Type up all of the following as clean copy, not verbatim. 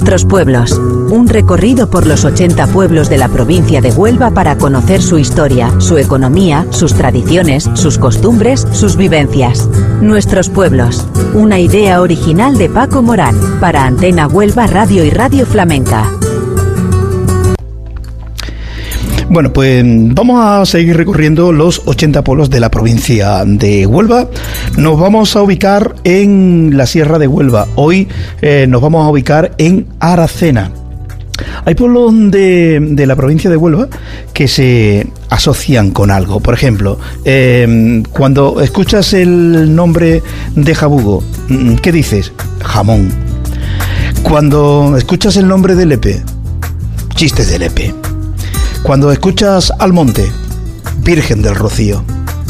Nuestros pueblos. Un recorrido por los 80 pueblos de la provincia de Huelva para conocer su historia, su economía, sus tradiciones, sus costumbres, sus vivencias. Nuestros pueblos. Una idea original de Paco Morán para Antena Huelva Radio y Radio Flamenca. Bueno, pues vamos a seguir recorriendo los 80 pueblos de la provincia de Huelva. Nos vamos a ubicar en la Sierra de Huelva. Hoy nos vamos a ubicar en Aracena. Hay pueblos de la provincia de Huelva que se asocian con algo. Por ejemplo, cuando escuchas el nombre de Jabugo, ¿qué dices? Jamón. Cuando escuchas el nombre de Lepe, chistes de Lepe. Cuando escuchas Almonte, Virgen del Rocío.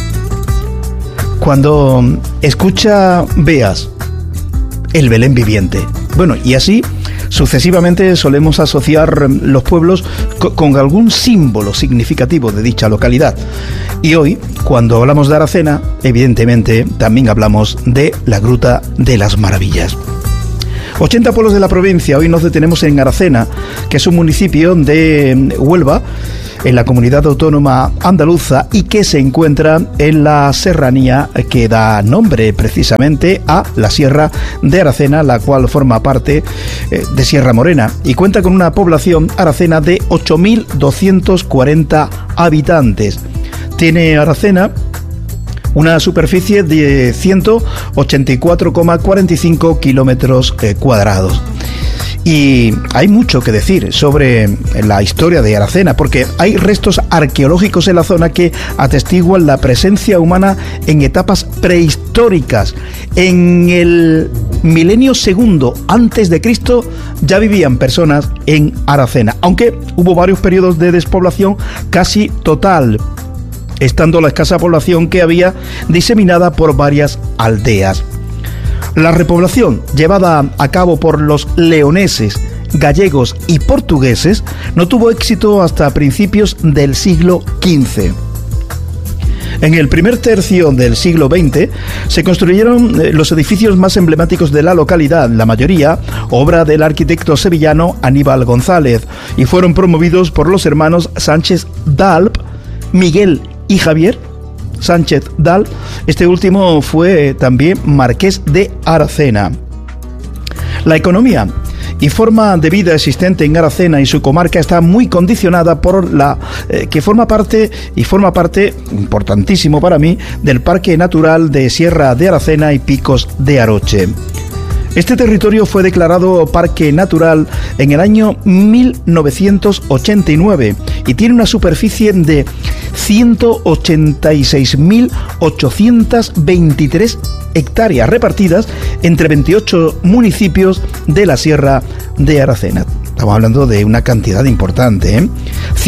Cuando escucha Beas, el Belén viviente. Bueno, y así sucesivamente solemos asociar los pueblos con algún símbolo significativo de dicha localidad. Y hoy, cuando hablamos de Aracena, evidentemente también hablamos de la Gruta de las Maravillas. 80 pueblos de la provincia. Hoy nos detenemos en Aracena, que es un municipio de Huelva, en la comunidad autónoma andaluza, y que se encuentra en la serranía que da nombre precisamente a la Sierra de Aracena, la cual forma parte de Sierra Morena, y cuenta con una población Aracena de 8.240 habitantes. Tiene Aracena una superficie de 184,45 kilómetros cuadrados. Y hay mucho que decir sobre la historia de Aracena, porque hay restos arqueológicos en la zona que atestiguan la presencia humana en etapas prehistóricas. En el milenio segundo antes de Cristo ya vivían personas en Aracena, aunque hubo varios periodos de despoblación casi total, estando la escasa población que había diseminada por varias aldeas. La repoblación llevada a cabo por los leoneses, gallegos y portugueses no tuvo éxito hasta principios del siglo XV. En el primer tercio del siglo XX se construyeron los edificios más emblemáticos de la localidad, la mayoría obra del arquitecto sevillano Aníbal González, y fueron promovidos por los hermanos Sánchez d'Alp, Miguel y Javier Sánchez d'Alp. Este último fue también marqués de Aracena. La economía y forma de vida existente en Aracena y su comarca está muy condicionada por la que forma parte importantísimo para mí del Parque Natural de Sierra de Aracena y Picos de Aroche. Este territorio fue declarado Parque Natural en el año 1989 y tiene una superficie de 186.823 hectáreas repartidas entre 28 municipios de la Sierra de Aracena. Estamos hablando de una cantidad importante, ¿eh?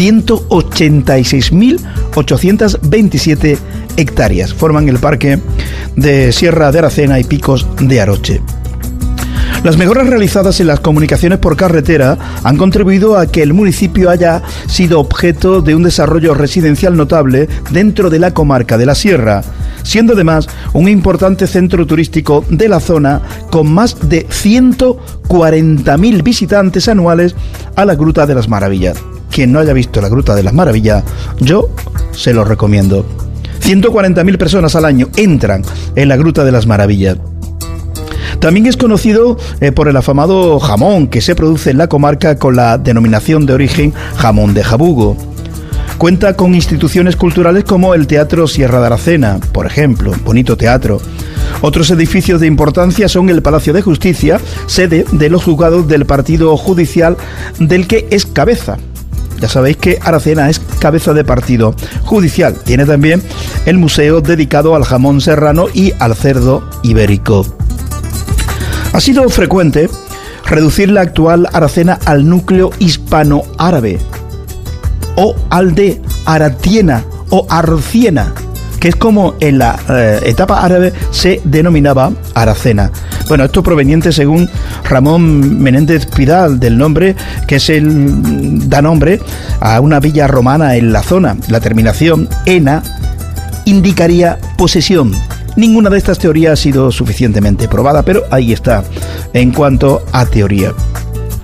186.827 hectáreas forman el Parque de Sierra de Aracena y Picos de Aroche. Las mejoras realizadas en las comunicaciones por carretera han contribuido a que el municipio haya sido objeto de un desarrollo residencial notable dentro de la comarca de la Sierra, siendo además un importante centro turístico de la zona con más de 140.000 visitantes anuales a la Gruta de las Maravillas. Quien no haya visto la Gruta de las Maravillas, yo se lo recomiendo. 140.000 personas al año entran en la Gruta de las Maravillas. También es conocido por el afamado jamón que se produce en la comarca con la denominación de origen jamón de Jabugo. Cuenta con instituciones culturales como el Teatro Sierra de Aracena, por ejemplo, bonito teatro. Otros edificios de importancia son el Palacio de Justicia, sede de los juzgados del partido judicial del que es cabeza. Ya sabéis que Aracena es cabeza de partido judicial. Tiene también el museo dedicado al jamón serrano y al cerdo ibérico. Ha sido frecuente reducir la actual Aracena al núcleo hispano-árabe, o al de Aratiena o Arciena, que es como en la etapa árabe se denominaba Aracena. Bueno, esto proveniente, según Ramón Menéndez Pidal, del nombre que da nombre a una villa romana en la zona. La terminación ena indicaría posesión. Ninguna de estas teorías ha sido suficientemente probada, pero ahí está en cuanto a teoría.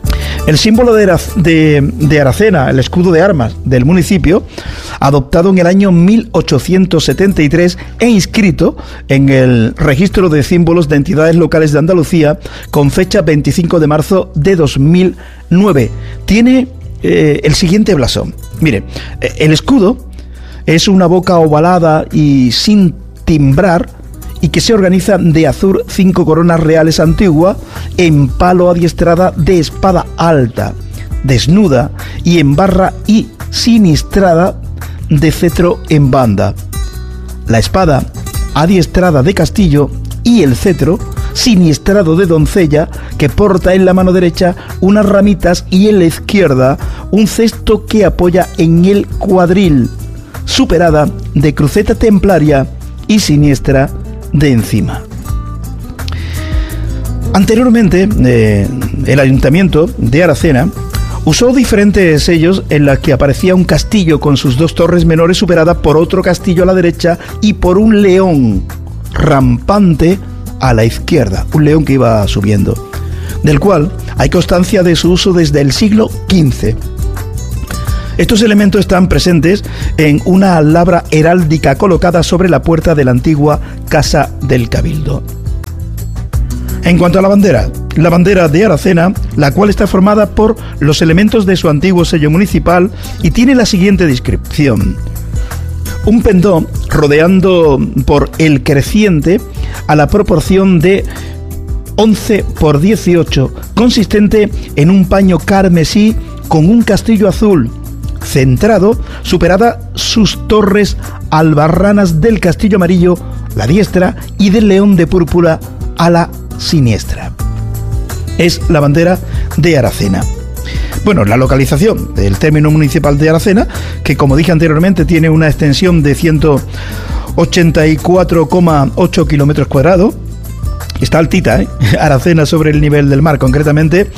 El símbolo de Aracena, el escudo de armas del municipio, adoptado en el año 1873 e inscrito en el registro de símbolos de entidades locales de Andalucía con fecha 25 de marzo de 2009. Tiene el siguiente blasón. Mire, el escudo es una boca ovalada y sin timbrar, y que se organiza de azur 5 coronas reales antigua en palo adiestrada de espada alta, desnuda y en barra y sinistrada de cetro en banda. La espada adiestrada de castillo y el cetro siniestrado de doncella, que porta en la mano derecha unas ramitas y en la izquierda un cesto que apoya en el cuadril, superada de cruceta templaria y siniestra de encima. Anteriormente, el Ayuntamiento de Aracena usó diferentes sellos en los que aparecía un castillo con sus 2 torres menores superada por otro castillo a la derecha y por un león rampante a la izquierda, un león que iba subiendo, del cual hay constancia de su uso desde el siglo XV. Estos elementos están presentes en una labra heráldica colocada sobre la puerta de la antigua Casa del Cabildo. En cuanto a la bandera de Aracena, la cual está formada por los elementos de su antiguo sello municipal y tiene la siguiente descripción: un pendón rodeando por el creciente a la proporción de 11 por 18, consistente en un paño carmesí con un castillo azul centrado, superada sus torres albarranas del castillo amarillo, la diestra, y del león de púrpura a la siniestra. Es la bandera de Aracena. Bueno, la localización del término municipal de Aracena, que como dije anteriormente tiene una extensión de 184,8 kilómetros cuadrados. Está altita, Aracena sobre el nivel del mar, concretamente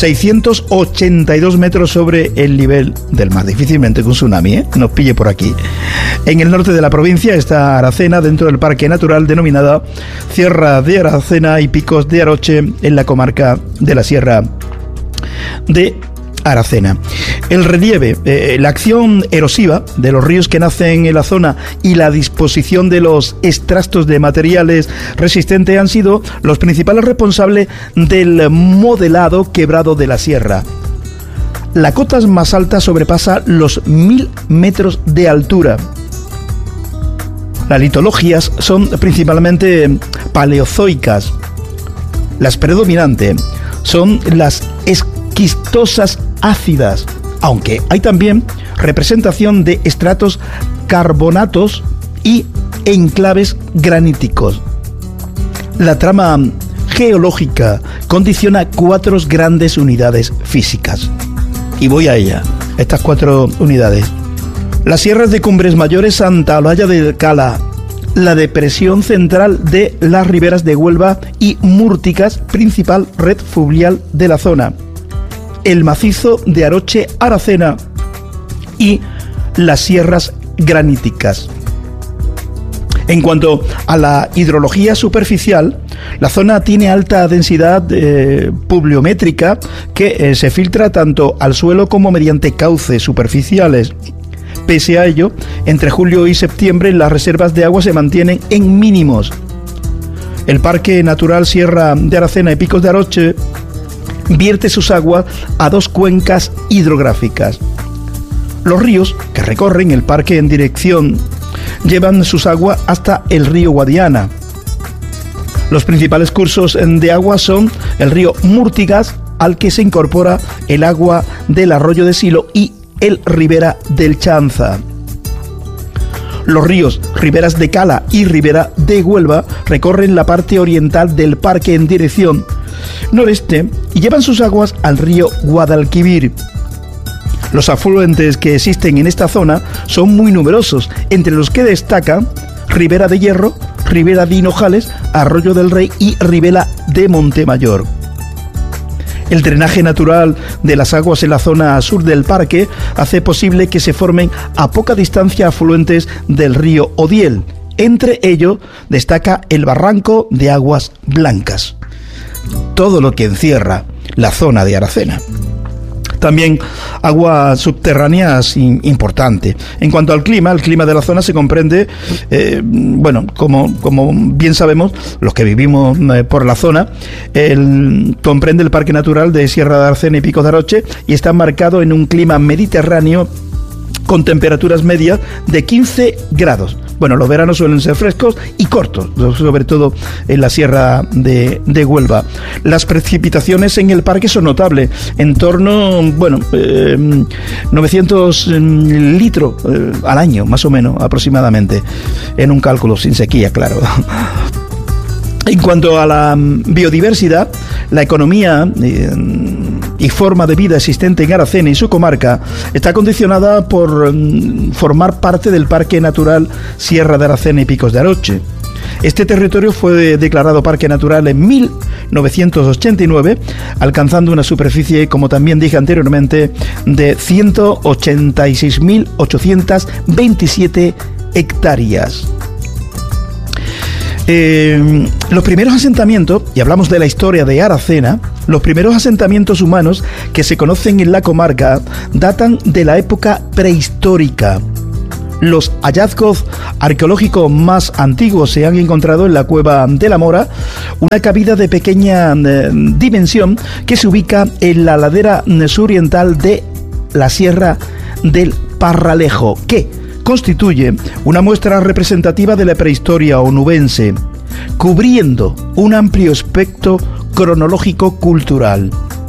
682 metros sobre el nivel del mar. Difícilmente que un tsunami nos pille por aquí. En el norte de la provincia está Aracena, dentro del parque natural denominada Sierra de Aracena y Picos de Aroche, en la comarca de la Sierra de Aracena. El relieve, la acción erosiva de los ríos que nacen en la zona y la disposición de los extractos de materiales resistentes han sido los principales responsables del modelado quebrado de la sierra. La cota más alta sobrepasa los 1000 metros de altura. Las litologías son principalmente paleozoicas. Las predominantes son las esquistosas ácidas, aunque hay también representación de estratos carbonatos y enclaves graníticos. La trama geológica condiciona 4 grandes unidades físicas. Y voy a ella, estas 4 unidades. Las sierras de Cumbres Mayores, Santa Olalla de Cala, la depresión central de las riberas de Huelva y Múrticas, principal red fluvial de la zona, el macizo de Aroche Aracena y las sierras graníticas. En cuanto a la hidrología superficial, la zona tiene alta densidad pluviométrica que se filtra tanto al suelo como mediante cauces superficiales. Pese a ello, entre julio y septiembre las reservas de agua se mantienen en mínimos. El Parque Natural Sierra de Aracena y Picos de Aroche vierte sus aguas a 2 cuencas hidrográficas. Los ríos que recorren el parque en dirección llevan sus aguas hasta el río Guadiana. Los principales cursos de agua son el río Múrtigas, al que se incorpora el agua del arroyo de Silo, y el Ribera del Chanza. Los ríos Riberas de Cala y Ribera de Huelva recorren la parte oriental del parque en dirección noreste y llevan sus aguas al río Guadalquivir. Los afluentes que existen en esta zona son muy numerosos, entre los que destacan Ribera de Hierro, Ribera de Hinojales, Arroyo del Rey y Ribera de Montemayor. El drenaje natural de las aguas en la zona sur del parque hace posible que se formen a poca distancia afluentes del río Odiel. Entre ellos destaca el barranco de Aguas Blancas. Todo lo que encierra la zona de Aracena. También aguas subterráneas importante. En cuanto al clima, el clima de la zona se comprende, como bien sabemos, los que vivimos por la zona, comprende el Parque Natural de Sierra de Arcena y Picos de Aroche y está marcado en un clima mediterráneo con temperaturas medias de 15 grados. Bueno, los veranos suelen ser frescos y cortos, sobre todo en la Sierra de Huelva. Las precipitaciones en el parque son notables, en torno, 900 litros al año, más o menos, aproximadamente, en un cálculo sin sequía, claro. En cuanto a la biodiversidad, la economía y forma de vida existente en Aracena y su comarca está condicionada por formar parte del Parque Natural Sierra de Aracena y Picos de Aroche. Este territorio fue declarado Parque Natural en 1989, alcanzando una superficie, como también dije anteriormente, de 186.827 hectáreas. Los primeros asentamientos, y hablamos de la historia de Aracena, los primeros asentamientos humanos que se conocen en la comarca datan de la época prehistórica. Los hallazgos arqueológicos más antiguos se han encontrado en la Cueva de la Mora, una cabida de pequeña dimensión que se ubica en la ladera suroriental de la Sierra del Parralejo, que constituye una muestra representativa de la prehistoria onubense, cubriendo un amplio espectro cronológico cultural.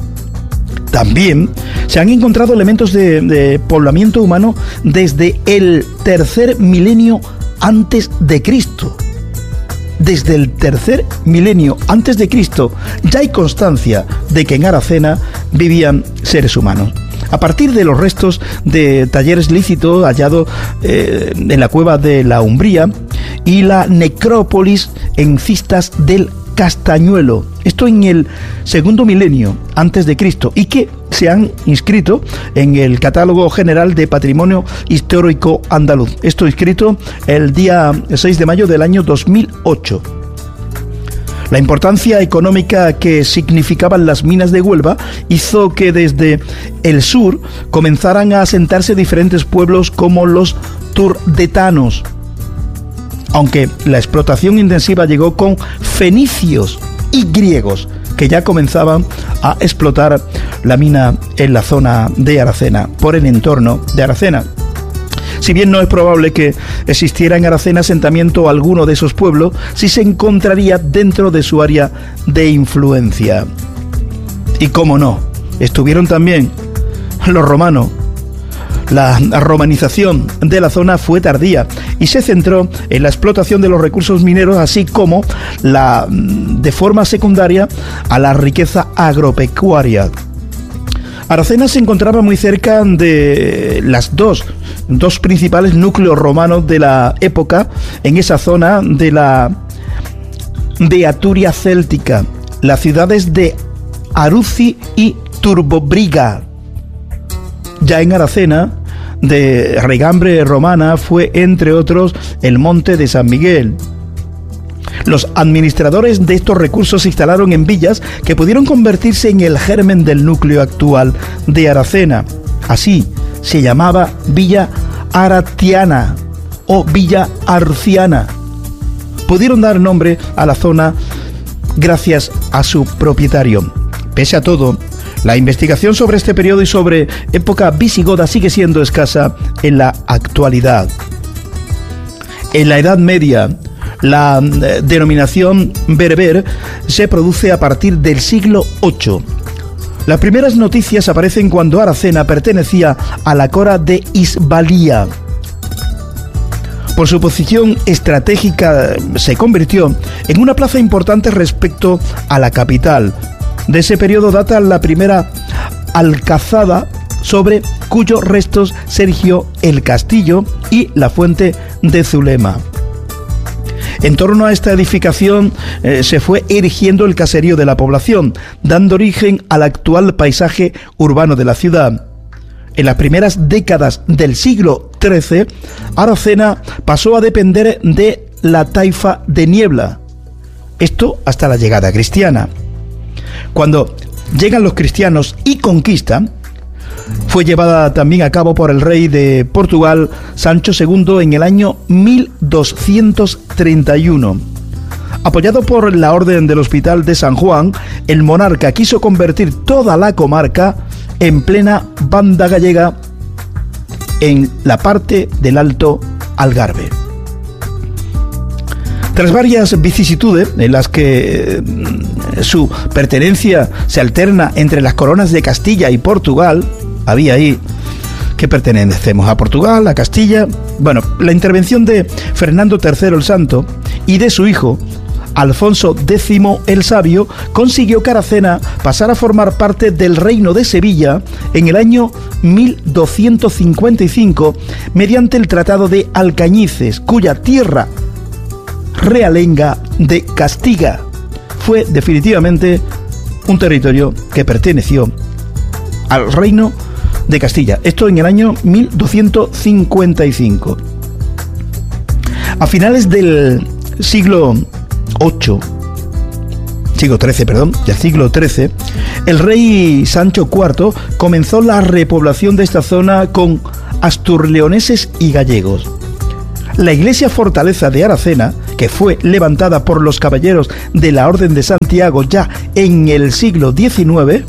También se han encontrado elementos de poblamiento humano desde el tercer milenio antes de Cristo. Desde el tercer milenio antes de Cristo ya hay constancia de que en Aracena vivían seres humanos. A partir de los restos de talleres lícitos hallados en la cueva de la Umbría y la necrópolis en Cistas del Castañuelo, esto en el segundo milenio antes de Cristo, y que se han inscrito en el Catálogo General de Patrimonio Histórico Andaluz. Esto inscrito el día 6 de mayo del año 2008. La importancia económica que significaban las minas de Huelva hizo que desde el sur comenzaran a asentarse diferentes pueblos como los turdetanos, aunque la explotación intensiva llegó con fenicios y griegos que ya comenzaban a explotar la mina en la zona de Aracena, por el entorno de Aracena. Si bien no es probable que existiera en Aracena asentamiento alguno de esos pueblos, sí se encontraría dentro de su área de influencia. Y cómo no, estuvieron también los romanos. La romanización de la zona fue tardía y se centró en la explotación de los recursos mineros, así como de forma secundaria a la riqueza agropecuaria. Aracena se encontraba muy cerca de las dos principales núcleos romanos de la época en esa zona de la Beaturia céltica, las ciudades de Aruci y Turbobriga. Ya en Aracena, de regambre romana, fue entre otros el Monte de San Miguel. Los administradores de estos recursos se instalaron en villas que pudieron convertirse en el germen del núcleo actual de Aracena. Así se llamaba Villa Aratiana o Villa Arciana. Pudieron dar nombre a la zona gracias a su propietario. Pese a todo, la investigación sobre este periodo y sobre época visigoda sigue siendo escasa en la actualidad. En la Edad Media, la denominación bereber se produce a partir del siglo VIII. Las primeras noticias aparecen cuando Aracena pertenecía a la cora de Isbalía. Por su posición estratégica se convirtió en una plaza importante respecto a la capital. De ese periodo data la primera alcazaba sobre cuyos restos se erigió el castillo y la fuente de Zulema. En torno a esta edificación se fue erigiendo el caserío de la población, dando origen al actual paisaje urbano de la ciudad. En las primeras décadas del siglo XIII, Aracena pasó a depender de la taifa de Niebla. Esto hasta la llegada cristiana. Cuando llegan los cristianos y conquistan, Fue llevada también a cabo por el rey de Portugal, Sancho II, en el año 1231. Apoyado por la Orden del Hospital de San Juan, el monarca quiso convertir toda la comarca en plena banda gallega en la parte del Alto Algarve. Tras varias vicisitudes en las que su pertenencia se alterna entre las coronas de Castilla y Portugal, había ahí que pertenecemos a Portugal, a Castilla. Bueno, la intervención de Fernando III el Santo y de su hijo Alfonso X el Sabio consiguió que Aracena pasara a formar parte del Reino de Sevilla en el año 1255 mediante el Tratado de Alcañices, cuya tierra realenga de Castilla fue definitivamente un territorio que perteneció al Reino de Castilla. Esto en el año 1255. A finales del siglo XIII, el rey Sancho IV comenzó la repoblación de esta zona con asturleoneses y gallegos. La iglesia fortaleza de Aracena, que fue levantada por los caballeros de la Orden de Santiago ya en el siglo XIV,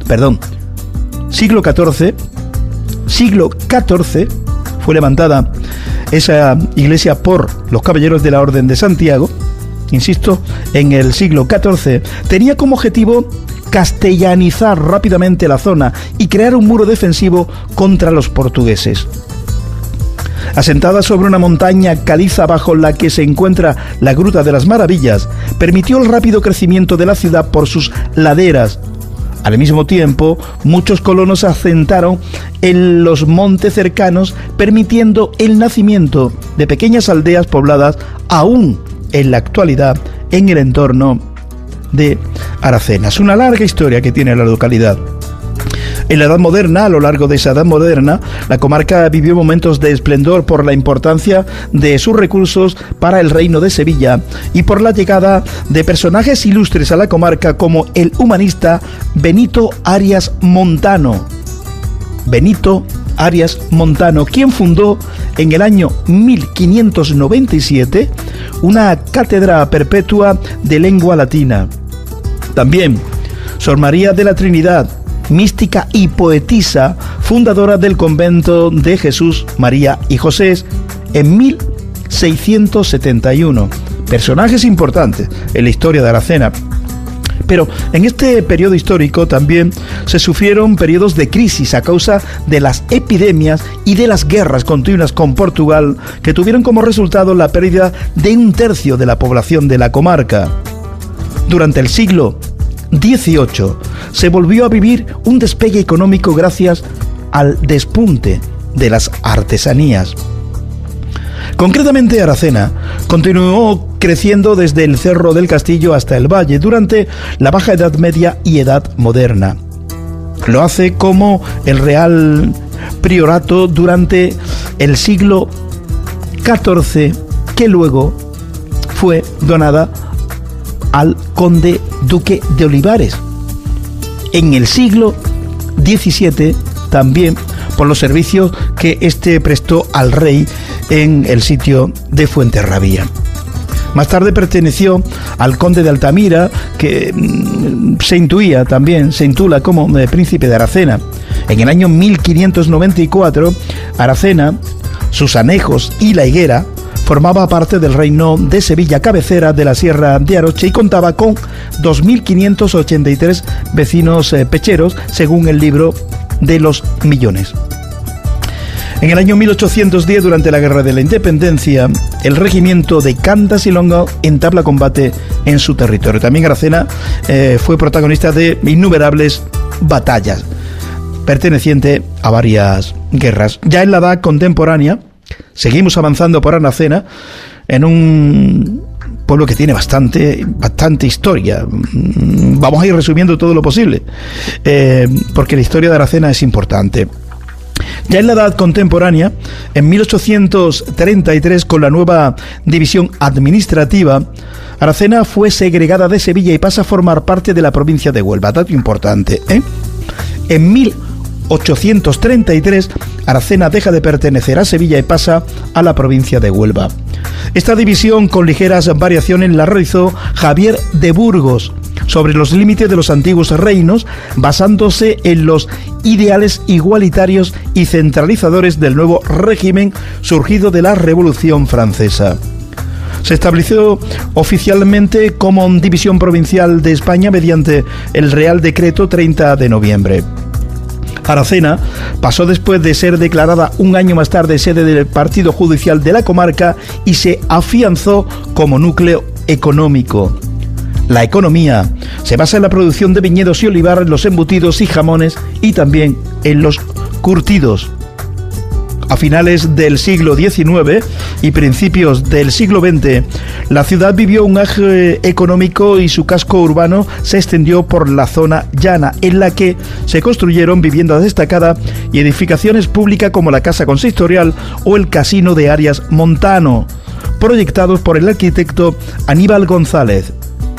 fue levantada esa iglesia por los caballeros de la Orden de Santiago, insisto, en el siglo XIV, tenía como objetivo castellanizar rápidamente la zona y crear un muro defensivo contra los portugueses. Asentada sobre una montaña caliza bajo la que se encuentra la Gruta de las Maravillas, permitió el rápido crecimiento de la ciudad por sus laderas. Al mismo tiempo, muchos colonos se asentaron en los montes cercanos, permitiendo el nacimiento de pequeñas aldeas pobladas aún en la actualidad en el entorno de Aracena. Es una larga historia que tiene la localidad. En la Edad Moderna, a lo largo de esa Edad Moderna, la comarca vivió momentos de esplendor por la importancia de sus recursos para el Reino de Sevilla y por la llegada de personajes ilustres a la comarca como el humanista Benito Arias Montano. Quien fundó en el año 1597 una cátedra perpetua de lengua latina. También Sor María de la Trinidad, mística y poetisa, fundadora del convento de Jesús, María y José en 1671. Personajes importantes en la historia de Aracena. Pero en este periodo histórico también se sufrieron periodos de crisis a causa de las epidemias y de las guerras continuas con Portugal, que tuvieron como resultado la pérdida de 1/3 de la población de la comarca. Durante el siglo XVIII se volvió a vivir un despegue económico gracias al despunte de las artesanías. Concretamente, Aracena continuó creciendo desde el Cerro del Castillo hasta el Valle durante la Baja Edad Media y Edad Moderna. Lo hace como el Real Priorato durante el siglo XIV, que luego fue donada al conde duque de Olivares. En el siglo XVII también por los servicios que éste prestó al rey en el sitio de Fuenterrabía. Más tarde perteneció al conde de Altamira, que se intitula como príncipe de Aracena. En el año 1594, Aracena, sus anejos y la higuera formaba parte del Reino de Sevilla, cabecera de la Sierra de Aroche, y contaba con 2.583 vecinos pecheros, según el libro de los millones. En el año 1810, durante la Guerra de la Independencia, el regimiento de Candas y Longa entabla combate en su territorio. También Aracena fue protagonista de innumerables batallas, perteneciente a varias guerras. Ya en la edad contemporánea, seguimos avanzando por Aracena, en un pueblo que tiene bastante historia. Vamos a ir resumiendo todo lo posible, porque la historia de Aracena es importante. Ya en la edad contemporánea, en 1833, con la nueva división administrativa, Aracena fue segregada de Sevilla y pasa a formar parte de la provincia de Huelva. Dato importante, ¿eh? En 1833, Aracena deja de pertenecer a Sevilla y pasa a la provincia de Huelva. Esta división, con ligeras variaciones, la realizó Javier de Burgos sobre los límites de los antiguos reinos, basándose en los ideales igualitarios y centralizadores del nuevo régimen surgido de la Revolución Francesa. Se estableció oficialmente como división provincial de España mediante el Real Decreto 30 de noviembre. Aracena pasó, después de ser declarada un año más tarde sede del partido judicial de la comarca, y se afianzó como núcleo económico. La economía se basa en la producción de viñedos y olivares, los embutidos y jamones, y también en los curtidos. A finales del siglo XIX y principios del siglo XX, la ciudad vivió un auge económico y su casco urbano se extendió por la zona llana, en la que se construyeron viviendas destacadas y edificaciones públicas como la Casa Consistorial o el Casino de Arias Montano, proyectados por el arquitecto Aníbal González.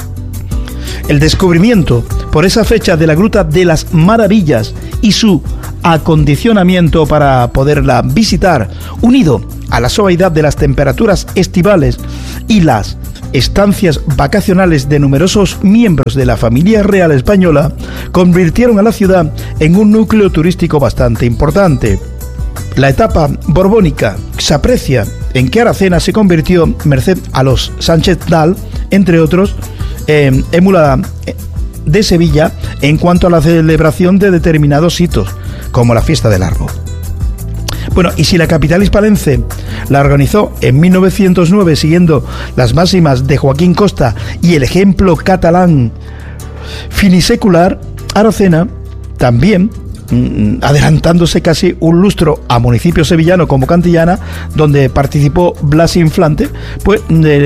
El descubrimiento por esa fecha de la Gruta de las Maravillas y su acondicionamiento para poderla visitar, unido a la suavidad de las temperaturas estivales y las estancias vacacionales de numerosos miembros de la familia real española, convirtieron a la ciudad en un núcleo turístico bastante importante. La etapa borbónica se aprecia en que Aracena se convirtió, merced a los Sánchez Dal, entre otros, émula de Sevilla en cuanto a la celebración de determinados hitos, como la fiesta del árbol. Bueno, y si la capital hispalense la organizó en 1909 siguiendo las máximas de Joaquín Costa y el ejemplo catalán finisecular, Aracena también, adelantándose casi un lustro a municipio sevillano como Cantillana, donde participó Blas Infante, pues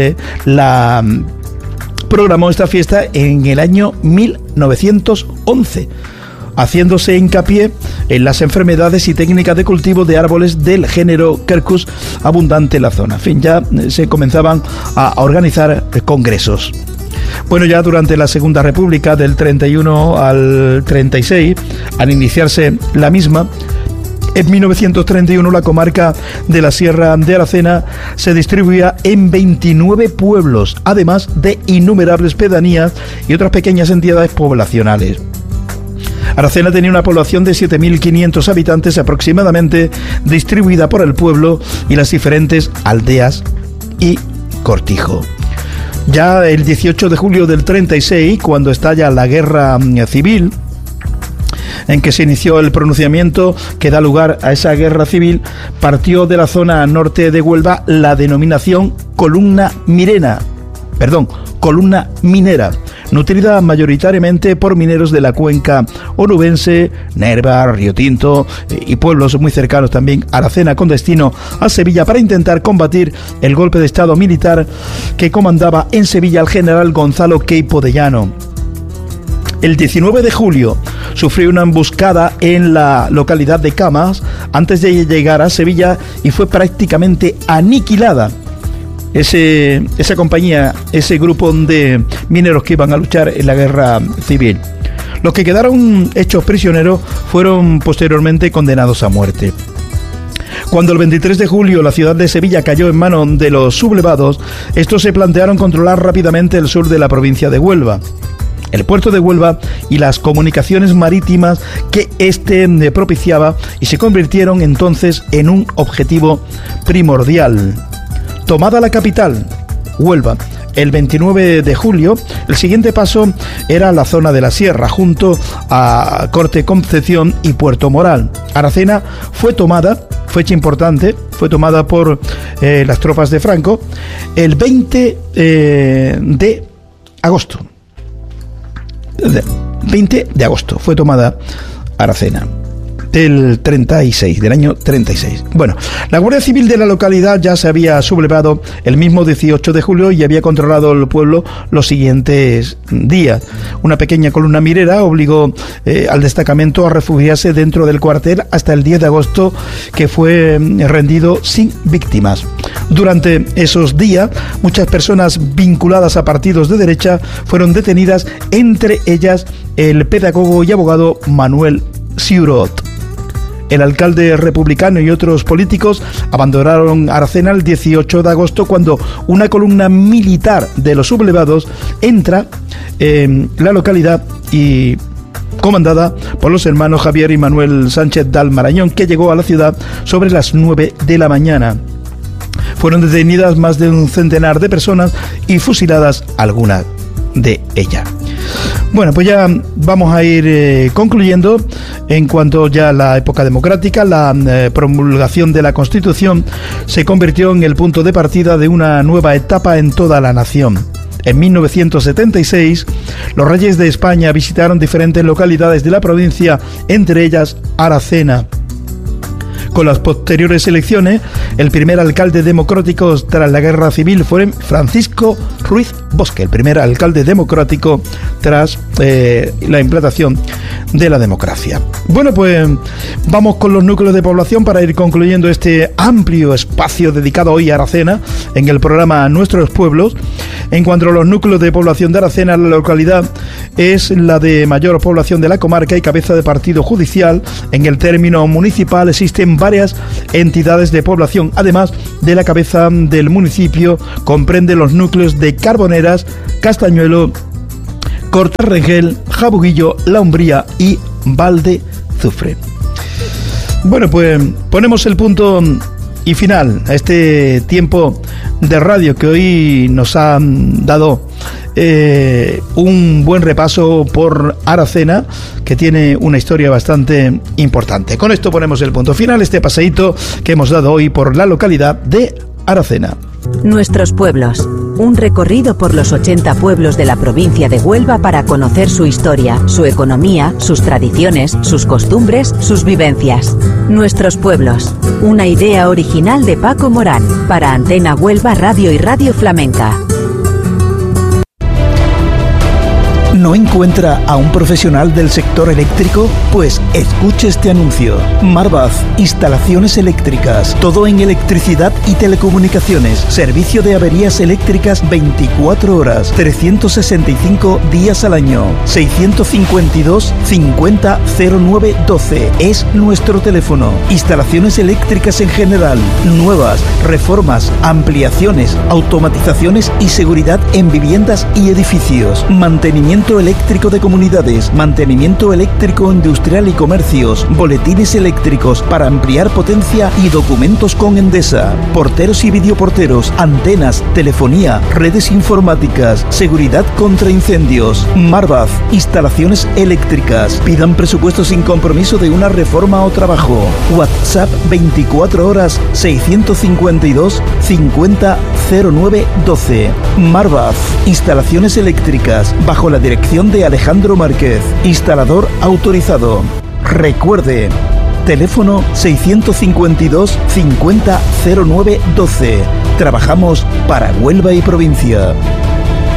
la programó esta fiesta en el año 1911, haciéndose hincapié en las enfermedades y técnicas de cultivo de árboles del género Quercus abundante en la zona. En fin, ya se comenzaban a organizar congresos. Bueno, ya durante la Segunda República, del 31 al 36, al iniciarse la misma, en 1931 la comarca de la Sierra de Aracena se distribuía en 29 pueblos, además de innumerables pedanías y otras pequeñas entidades poblacionales. Aracena tenía una población de 7.500 habitantes aproximadamente, distribuida por el pueblo y las diferentes aldeas y cortijo. Ya el 18 de julio del 36, cuando estalla la guerra civil, en que se inició el pronunciamiento que da lugar a esa guerra civil, partió de la zona norte de Huelva la denominación columna minera, nutrida mayoritariamente por mineros de la cuenca onubense, Nerva, Río Tinto y pueblos muy cercanos también a Aracena, con destino a Sevilla, para intentar combatir el golpe de estado militar que comandaba en Sevilla el general Gonzalo Queipo de Llano. El 19 de julio sufrió una emboscada en la localidad de Camas antes de llegar a Sevilla y fue prácticamente aniquilada. Esa compañía, ese grupo de mineros que iban a luchar en la guerra civil. Los que quedaron hechos prisioneros fueron posteriormente condenados a muerte. Cuando el 23 de julio la ciudad de Sevilla cayó en manos de los sublevados, estos se plantearon controlar rápidamente el sur de la provincia de Huelva, el puerto de Huelva y las comunicaciones marítimas que propiciaba, y se convirtieron entonces en un objetivo primordial. Tomada la capital, Huelva, el 29 de julio, el siguiente paso era la zona de la Sierra, junto a Corte Concepción y Puerto Moral. Aracena fue tomada, fecha importante, fue tomada por las tropas de Franco el 20 de agosto. 20 de agosto fue tomada Aracena, del año 36. Bueno, la Guardia Civil de la localidad ya se había sublevado el mismo 18 de julio y había controlado el pueblo los siguientes días. Una pequeña columna minera obligó al destacamento a refugiarse dentro del cuartel hasta el 10 de agosto, que fue rendido sin víctimas. Durante esos días, muchas personas vinculadas a partidos de derecha fueron detenidas, entre ellas el pedagogo y abogado Manuel Siurot. El alcalde republicano y otros políticos abandonaron Aracena el 18 de agosto cuando una columna militar de los sublevados entra en la localidad y comandada por los hermanos Javier y Manuel Sánchez Dalmarañón, que llegó a la ciudad sobre las 9 de la mañana. Fueron detenidas más de un centenar de personas y fusiladas algunas de ellas. Bueno, pues ya vamos a ir concluyendo. En cuanto ya a la época democrática, la promulgación de la Constitución se convirtió en el punto de partida de una nueva etapa en toda la nación. En 1976, los reyes de España visitaron diferentes localidades de la provincia, entre ellas Aracena. Con las posteriores elecciones, el primer alcalde democrático tras la guerra civil fue Francisco Ruiz Bosque, el primer alcalde democrático tras la implantación de la democracia. Bueno, pues vamos con los núcleos de población para ir concluyendo este amplio espacio dedicado hoy a Aracena en el programa Nuestros Pueblos. En cuanto a los núcleos de población de Aracena, la localidad es la de mayor población de la comarca y cabeza de partido judicial. En el término municipal existen varias entidades de población. Además de la cabeza del municipio, comprende los núcleos de Carboneras, Castañuelo, Cortarrengel, Jabuguillo, La Umbría y Valdezufre. Bueno, pues ponemos el punto y final a este tiempo de radio que hoy nos ha dado un buen repaso por Aracena, que tiene una historia bastante importante. Con esto ponemos el punto final a este paseíto que hemos dado hoy por la localidad de Aracena. Nuestros pueblos. Un recorrido por los 80 pueblos de la provincia de Huelva para conocer su historia, su economía, sus tradiciones, sus costumbres, sus vivencias. Nuestros pueblos. Una idea original de Paco Morán para Antena Huelva Radio y Radio Flamenca. ¿No encuentra a un profesional del sector eléctrico? Pues escuche este anuncio. Marvaz, instalaciones eléctricas, todo en electricidad y telecomunicaciones, servicio de averías eléctricas 24 horas, 365 días al año. 652 50 09 12 es nuestro teléfono. Instalaciones eléctricas en general, nuevas, reformas, ampliaciones, automatizaciones y seguridad en viviendas y edificios. Mantenimiento eléctrico de comunidades, mantenimiento eléctrico industrial y comercios, boletines eléctricos para ampliar potencia y documentos con Endesa, porteros y videoporteros, antenas, telefonía, redes informáticas, seguridad contra incendios. Marvaz, instalaciones eléctricas. Pidan presupuesto sin compromiso de una reforma o trabajo. WhatsApp 24 horas 652 50 09 12. Marvaz, instalaciones eléctricas, bajo la dirección de Alejandro Márquez, instalador autorizado. Recuerde, teléfono 652 50 09 12. Trabajamos para Huelva y provincia.